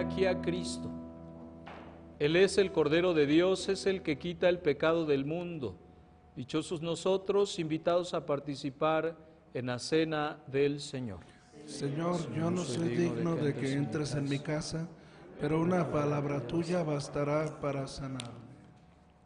aquí a Cristo. Él es el Cordero de Dios, es el que quita el pecado del mundo. Dichosos nosotros, invitados a participar en la cena del Señor. Señor, yo no soy digno de que entres en mi casa, pero una palabra tuya bastará para sanar.